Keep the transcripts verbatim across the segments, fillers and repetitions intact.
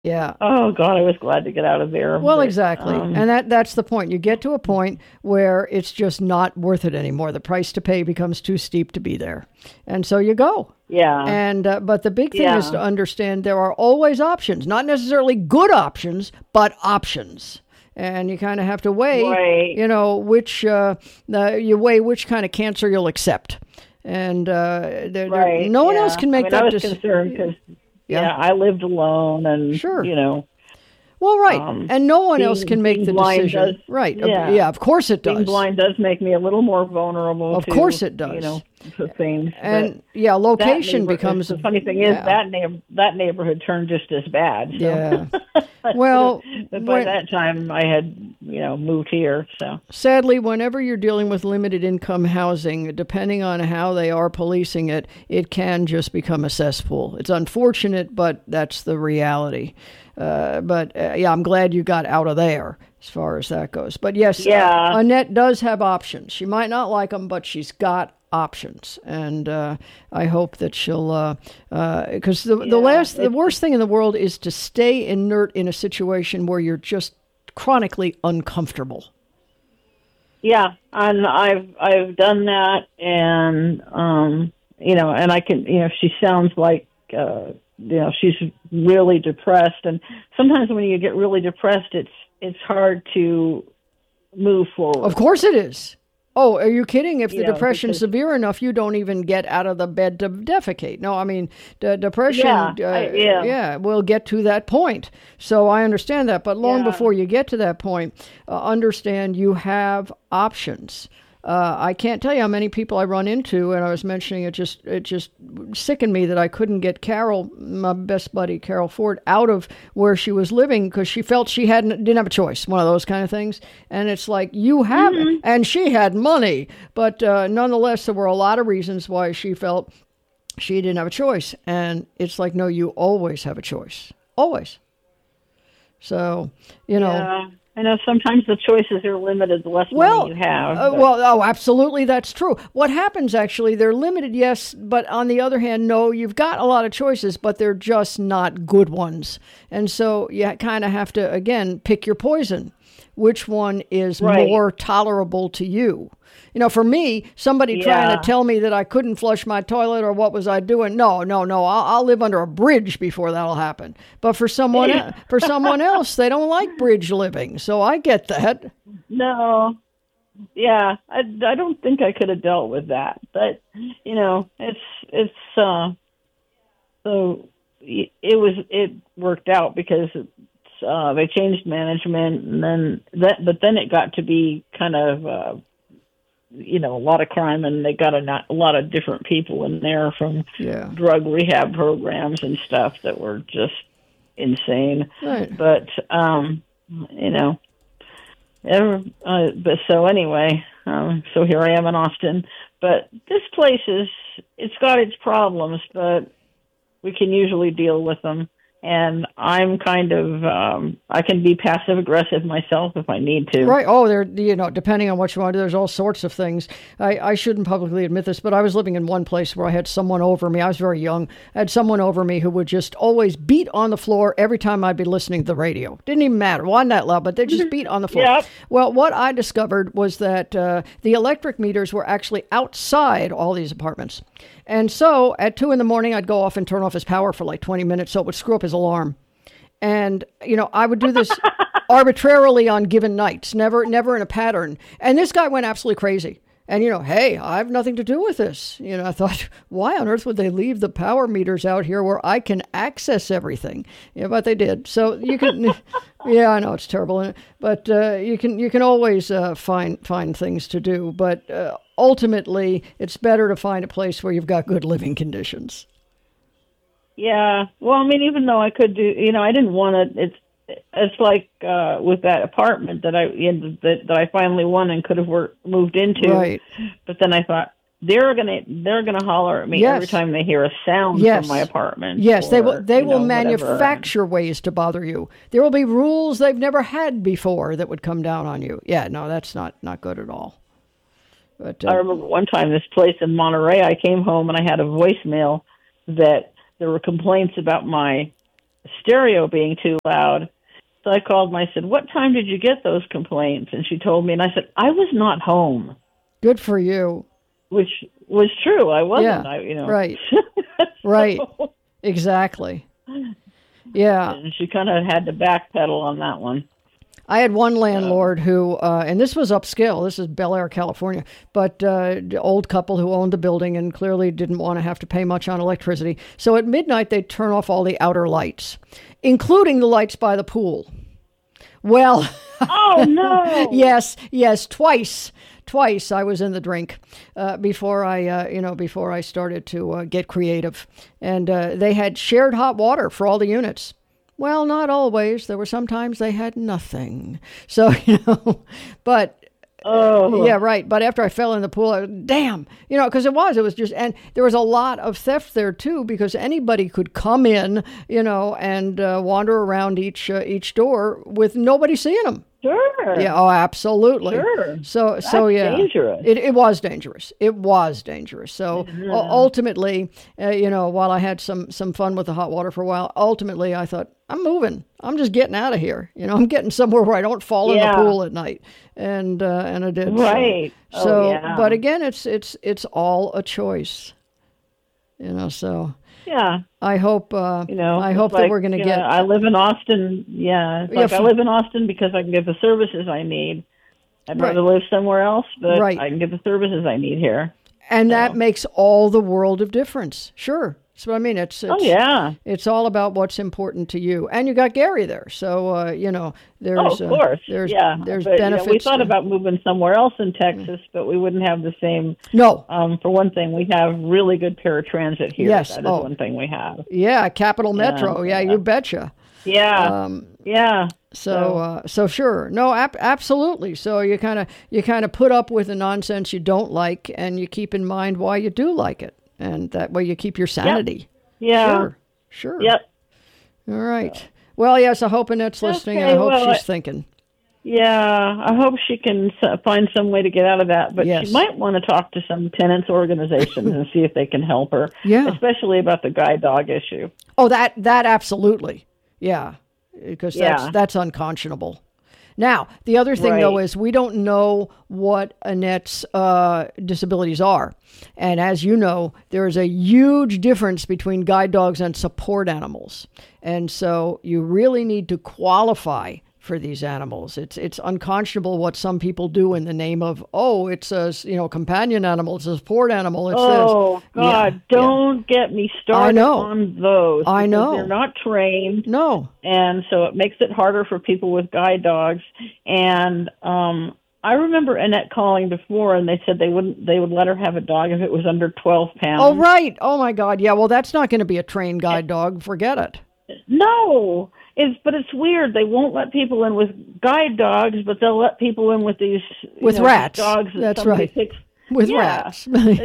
Yeah. Oh God, I was glad to get out of there. Well, but, exactly. um, And that that's the point. You get to a point where it's just not worth it anymore. The price to pay becomes too steep to be there. And so you go. yeah, And uh, but the big thing is Yeah. to understand there are always options, not necessarily good options, but options. And you kind of have to weigh, Right. you know, which uh, uh, you weigh which kind of cancer you'll accept. And uh, there, there- right. no one yeah. else can make I mean, that I was decision. concerned because Yeah. yeah. I lived alone, and Sure. you know, Well, right, Um, and no one else being- can make being the blind decision. does- right? Uh, yeah. yeah, of course it being does. blind does make me a little more vulnerable. Of to, course it does. You know, to things. And But yeah, that location neighbor- becomes The funny thing is yeah. that neighbor, that neighborhood turned just as bad. So. Yeah. Well, but by when- that time I had you know moved here. So Sadly, whenever you're dealing with limited income housing, depending on how they are policing it, it can just become a cesspool. It's unfortunate, but that's the reality. Uh, but uh, yeah, I'm glad you got out of there as far as that goes. But yes, Yeah. uh, Annette does have options. She might not like them, but she's got options, and uh, I hope that she'll. Because uh, uh, the the Yeah, last, the worst thing in the world is to stay inert in a situation where you're just chronically uncomfortable. yeah, and I've I've done that, and um, you know, and I can you know she sounds like. Uh, you know, she's really depressed, and sometimes when you get really depressed, it's it's hard to move forward. Of course it is. Oh, are you kidding? If the You know, depression's because- severe enough, you don't even get out of the bed to defecate. No, I mean, the depression, Yeah, uh, I- yeah. yeah, will get to that point. So I understand that. But long Yeah. before you get to that point, uh, understand you have options. Uh, I can't tell you how many people I run into, and I was mentioning it just it just sickened me that I couldn't get Carol, my best buddy Carol Ford, out of where she was living because she felt she hadn't didn't have a choice, one of those kind of things. And it's like you have, Mm-hmm. and she had money, but uh, nonetheless, there were a lot of reasons why she felt she didn't have a choice. And it's like, no, you always have a choice, always. So you know. Yeah. I know sometimes the choices are limited the less Well, money you have. uh, but- well, oh, absolutely, that's true. What happens actually, they're limited, yes, but on the other hand, no, you've got a lot of choices, but they're just not good ones. And so you kind of have to, again, pick your poison. Which one is Right. more tolerable to you? You know, for me, somebody trying Yeah. to tell me that I couldn't flush my toilet or what was I doing? No, no, no. I'll, I'll live under a bridge before that'll happen. But for someone, e- for someone else, they don't like bridge living. So I get that. No. Yeah, I, I don't think I could have dealt with that. But, you know, it's, it's, uh, so it was, it worked out because it's, uh, they changed management and then that, but then it got to be kind of, uh, you know, a lot of crime and they got a, not, a lot of different people in there from Yeah. drug rehab programs and stuff that were just insane. Right. But, um, you know, ever, uh, but so anyway, um, so here I am in Austin. But this place is, it's got its problems, but we can usually deal with them. And I'm kind of, um, I can be passive aggressive myself if I need to. Right. Oh, there. You know, depending on what you want to do, there's all sorts of things. I, I shouldn't publicly admit this, but I was living in one place where I had someone over me. I was very young. I had someone over me who would just always beat on the floor every time I'd be listening to the radio. Didn't even matter. Wasn't that loud, but they just beat on the floor. Yep. Well, what I discovered was that uh, the electric meters were actually outside all these apartments. And so at two in the morning, I'd go off and turn off his power for like twenty minutes so it would screw up his alarm. And, you know, I would do this arbitrarily on given nights, never, never in a pattern. And this guy went absolutely crazy. And, you know, hey, I have nothing to do with this. You know, I thought, why on earth would they leave the power meters out here where I can access everything? Yeah, but they did. So you can, yeah, I know it's terrible, but uh, you can you can always uh, find find things to do. But uh, ultimately, it's better to find a place where you've got good living conditions. Yeah. Well, I mean, even though I could do, you know, I didn't want to, it's, it's like uh, with that apartment that I you know, that, that I finally won and could have worked, moved into. Right. But then I thought they're gonna they're gonna holler at me Yes. every time they hear a sound Yes. from my apartment. Yes, they or, will. They you will know, whatever. manufacture ways to bother you. There will be rules they've never had before that would come down on you. Yeah, no, that's not not good at all. But uh, I remember one time this place in Monterey. I came home and I had a voicemail that there were complaints about my stereo being too loud. So I called them. I said, "What time did you get those complaints?" And she told me, and I said, "I was not home." Good for you. Which was true. I wasn't. Yeah, I, you know. right. so, Right. Exactly. Yeah. And she kind of had to backpedal on that one. I had one landlord who, uh, and this was upscale. This is Bel Air, California, but uh, the old couple who owned the building and clearly didn't want to have to pay much on electricity. So at midnight, they'd turn off all the outer lights, including the lights by the pool. Well, oh no! yes, yes, twice, twice I was in the drink uh, before I, uh, you know, before I started to uh, get creative, and uh, they had shared hot water for all the units. Well, not always. There were sometimes they had nothing. So, you know, but oh, yeah, right. But after I fell in the pool, I was, damn, you know, because it was, it was just, and there was a lot of theft there too, because anybody could come in, you know, and uh, wander around each uh, each door with nobody seeing them. Sure. Yeah. Oh, absolutely. Sure. So, That's so yeah, dangerous. It, it was dangerous. It was dangerous. So Yeah. u- ultimately, uh, you know, while I had some some fun with the hot water for a while, ultimately I thought, I'm moving. I'm just getting out of here. You know, I'm getting somewhere where I don't fall Yeah. in the pool at night. And uh, and I did. so- Right. Oh, So, yeah. but again, it's it's it's all a choice. You know, so Yeah. I hope uh, You know, I it's hope that like, we're going to you get. know, I live in Austin. Yeah, it's Yeah, like I f- live in Austin because I can get the services I need. I'd Right. rather live somewhere else, but Right. I can get the services I need here. And that So. makes all the world of difference. Sure. So I mean, it's, it's Oh yeah. it's all about what's important to you. And you got Gary there, so uh, you know there's Oh, of uh, course. there's yeah. there's but, benefits. You know, we thought to- about moving somewhere else in Texas, but we wouldn't have the same. no. Um, for one thing, we have really good paratransit here. Yes. That is Oh. one thing we have. Yeah, Capital Metro. Yeah, yeah. you betcha. Yeah. Um, yeah. So, So- uh, so sure, no, ab- absolutely. So you kind of you kind of put up with the nonsense you don't like, and you keep in mind why you do like it, and that way you keep your sanity. Yeah. Sure, sure. Yep. All right. Well, yes, I hope Annette's listening, and I Okay, hope well, she's I- thinking. Yeah, I hope she can s- find some way to get out of that. But Yes. she might want to talk to some tenants organizations and see if they can help her. Yeah. Especially about the guide dog issue. Oh, that that absolutely, yeah, because that's Yeah. that's unconscionable. Now, the other thing though Right. is we don't know what Annette's uh, disabilities are, and as you know, there is a huge difference between guide dogs and support animals, and so you really need to qualify for these animals. It's it's unconscionable what some people do in the name of, oh, it's a you know companion animal, it's a support animal. It's Oh, this. God, Yeah, don't get me started I know. on those. I because know. They're not trained, yeah. No. and so it makes it harder for people with guide dogs. And um, I remember Annette calling before, and they said they wouldn't. They would let her have a dog if it was under twelve pounds. Oh, right. Oh, my God. Yeah, well, that's not going to be a trained guide dog. Forget it. No, it's but it's weird. They won't let people in with guide dogs, but they'll let people in with these you With know, rats. dogs. That That's somebody right. Picks. With Yeah. rats.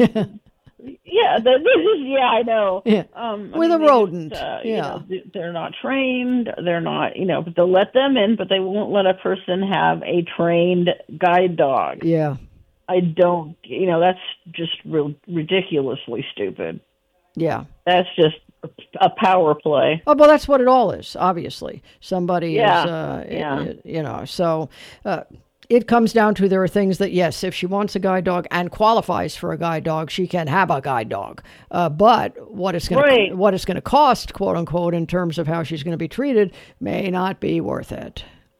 Yeah, the, this is yeah, I know. Yeah. Um, I With mean, a they rodent. just, uh, you Yeah. know, th- they're not trained. They're not, you know, but they'll let them in, but they won't let a person have a trained guide dog. Yeah. I don't, you know, that's just real ridiculously stupid. Yeah. That's just a power play. Oh, well, that's what it all is, obviously. Somebody Yeah. is, uh, Yeah. i- i- you know, so uh, it comes down to there are things that, yes, if she wants a guide dog and qualifies for a guide dog, she can have a guide dog. Uh, but what it's going Right. to what it's going to cost, quote unquote, in terms of how she's going to be treated, may not be worth it.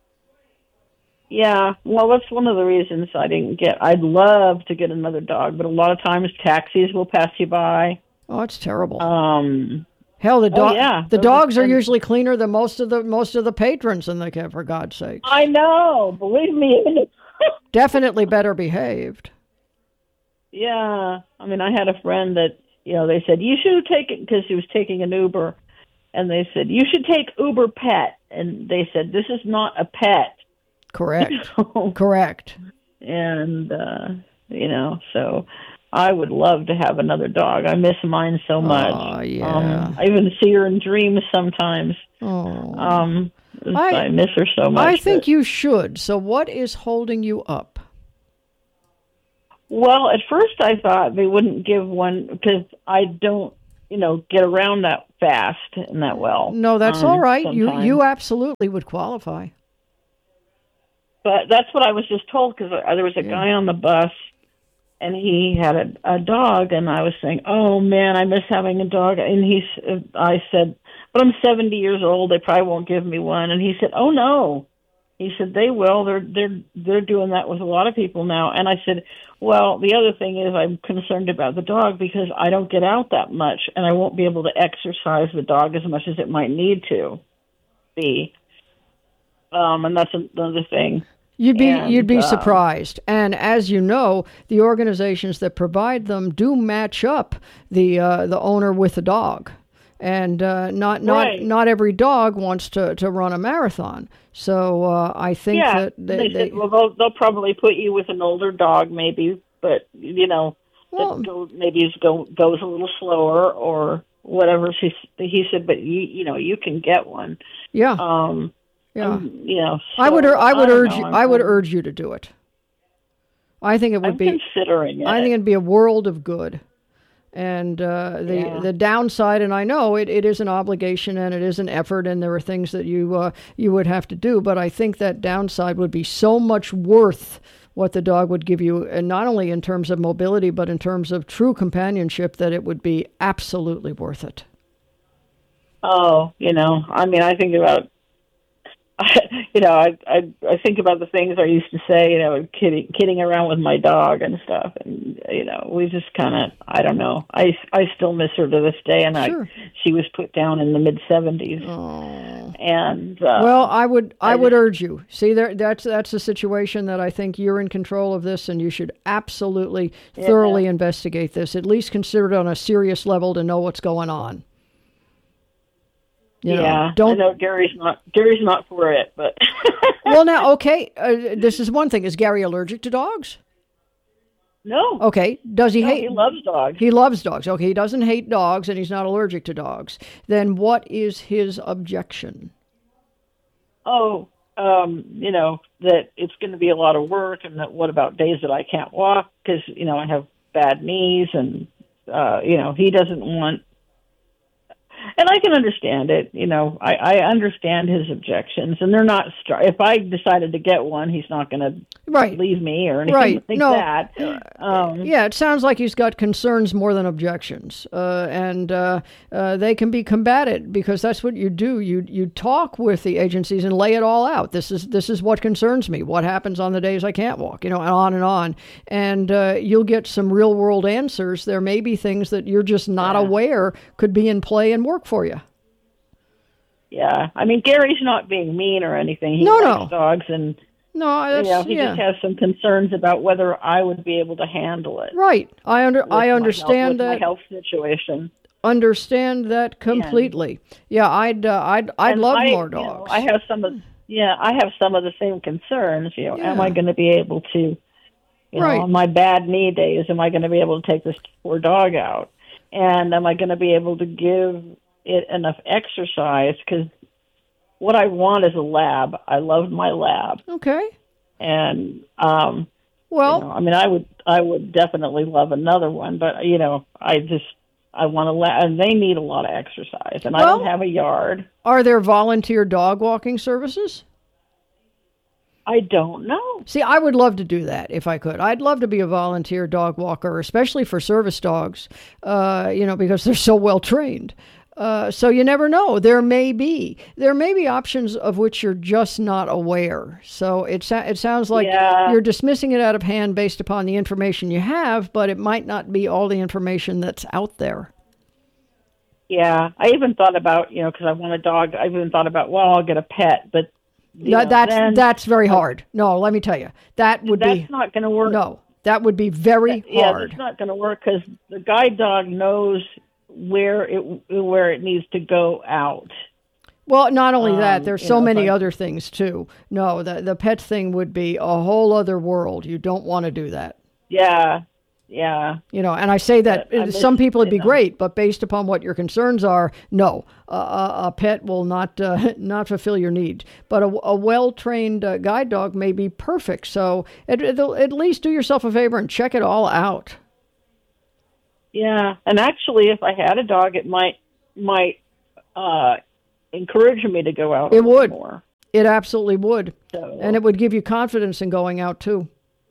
Yeah, well, that's one of the reasons I didn't get. I'd love to get another dog, but a lot of times taxis will pass you by. Oh, it's terrible. Um, Hell, the oh, dog yeah. the Those dogs are- are usually cleaner than most of the most of the patrons in the cab, for God's sakes. I know, believe me. Definitely better behaved. Yeah, I mean, I had a friend that you know they said you should take it because he was taking an Uber, and they said you should take Uber Pet, and they said this is not a pet. Correct. Correct. And uh, you know, so I would love to have another dog. I miss mine so much. Oh, yeah. Um, I even see her in dreams sometimes. Oh. Um, I- I, miss her so much. I think but- you should. So what is holding you up? Well, at first I thought they wouldn't give one because I don't you know, get around that fast and that well. No, that's um, all right. You sometimes. you absolutely would qualify. But that's what I was just told, because there was a Yeah. guy on the bus, and he had a, a dog, and I was saying, "Oh man, I miss having a dog." And he, I said, "But I'm seventy years old. They probably won't give me one." And he said, "Oh no." He said, "They will. They're they're they're doing that with a lot of people now." And I said, "Well, the other thing is I'm concerned about the dog because I don't get out that much, and I won't be able to exercise the dog as much as it might need to be." Um, and that's another thing. You'd be And, you'd be uh, surprised, and as you know, the organizations that provide them do match up the uh, the owner with the dog, and uh, not not Right. not every dog wants to, to run a marathon. So uh, I think Yeah, that they, they, said, they well, they'll, they'll probably put you with an older dog, maybe, but you know, Well- that go, maybe it go, goes a little slower or whatever. She he said, but you you know you can get one. yeah Um, yeah. um, you know, I would so, ur- I would don't urge know. you I'm, I would I'm, urge you to do it. I think it would I'm be considering it. I think it'd be a world of good. And uh, the Yeah. the downside, and I know it, it is an obligation and it is an effort, and there are things that you uh, you would have to do. But I think that downside would be so much worth what the dog would give you, and not only in terms of mobility, but in terms of true companionship, that it would be absolutely worth it. Oh, you know, I mean, I think about, you know, I, I I think about the things I used to say, you know, kidding kidding around with my dog and stuff, and you know, we just kind of, I don't know, I, I still miss her to this day, and Sure. I she was put down in the mid seventies, Oh. and uh, Well, I would I, I would just- urge you. See, there that's that's a situation that I think you're in control of this, and you should absolutely thoroughly investigate this. At least consider it on a serious level to know what's going on. You know, yeah, don't I know Gary's not Gary's not for it, but Well, now, okay, uh, this is one thing. Is Gary allergic to dogs? no, Okay. Does he no, hate? he loves dogs. He loves dogs. Okay, he doesn't hate dogs, and he's not allergic to dogs. Then what is his objection? Oh, um, you know, that it's going to be a lot of work, and that what about days that I can't walk because, you know, I have bad knees, and, uh, you know, he doesn't want, and I can understand it, you know, I, I understand his objections, and they're not, str- if I decided to get one, he's not going to Right. leave me or anything Right. like No. that. Um, Yeah, it sounds like he's got concerns more than objections, uh, and uh, uh, they can be combated because that's what you do. You you talk with the agencies and lay it all out. This is this is what concerns me. What happens on the days I can't walk? You know, and on and on. And uh, you'll get some real world answers. There may be things that you're just not Yeah. aware could be in play and work for you. yeah, I mean, Gary's not being mean or anything. He No, likes no. dogs, and No, that's you know, he yeah. just has some concerns about whether I would be able to handle it. Right. I under with I my understand health, with that. my health situation. Understand that completely. Yeah, I'd uh, I'd I'd And love I, more you know, dogs. I have some of yeah, I have some of the same concerns. You know, am Yeah. I going to be able to, you Right. know, on my bad knee days, am I going to be able to take this poor dog out? And am I going to be able to give it enough exercise? Because what I want is a lab. I love my lab, Okay. and um, Well, you know, I mean, I would, I would definitely love another one, but you know, I just, I want to, la- and they need a lot of exercise, and I Well- don't have a yard. are there volunteer dog walking services? I don't know. See, I would love to do that if I could. I'd love to be a volunteer dog walker, especially for service dogs, uh, you know, because they're so well trained. Uh, so you never know. There may be there may be options of which you're just not aware. So it so- it sounds like Yeah. you're dismissing it out of hand based upon the information you have, but it might not be all the information that's out there. Yeah, I even thought about, you know, because I want a dog. I even thought about, well, I'll get a pet, but you That, know, that's then that's very hard. No, let me tell you, that would that's be not going to work. no, that would be very yeah, hard. that's not going to work because the guide dog knows where it where it needs to go out. Well, not only that, Um, there's you so know, many but- other things too. No, the the pet thing would be a whole other world. You don't want to do that. Yeah, yeah. You know, and I say that But I uh, miss- some people it'd be you know. great, but based upon what your concerns are, no, uh, a, a pet will not uh, not fulfill your needs. But a, a well trained uh, guide dog may be perfect. So at, at at least do yourself a favor and check it all out. Yeah, and actually, if I had a dog, it might might uh, encourage me to go out. It a little would. more. It absolutely would, So, and it would give you confidence in going out too.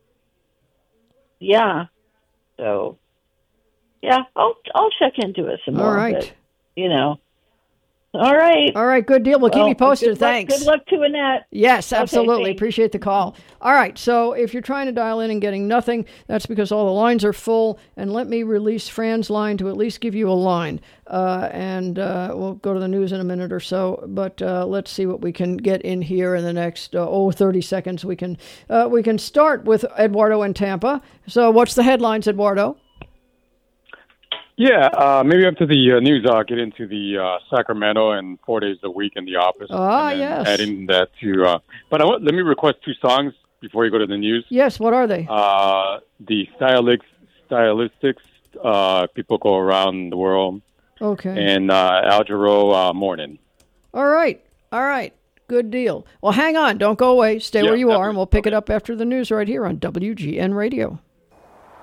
yeah. So, yeah, I'll I'll check into it some more. All right. But, you know. All right. All right, good deal. We'll keep Well, you posted. good luck- Thanks. Good luck to Annette. Yes, Okay, absolutely. thanks. Appreciate the call. All right, so if you're trying to dial in and getting nothing, that's because all the lines are full. And let me release Fran's line to at least give you a line. Uh, and uh, we'll go to the news in a minute or so. But uh, let's see what we can get in here in the next, uh, oh, thirty seconds. We can, uh, we can start with Eduardo in Tampa. So what's the headlines, Eduardo? Yeah, uh, maybe after the uh, news, I'll get into the uh, Sacramento and four days a week in the office. Ah, and then yes. Adding that to, uh, but I want, let me request two songs before you go to the news. Yes, what are they? Uh, the stylistics, stylistics, uh, people go around the world, Okay. and uh, Al Jarreau, uh, Morning. All right. All right. Good deal. Well, hang on. Don't go away. Stay Yeah, where you are, definitely. and we'll pick Okay. it up after the news right here on W G N Radio.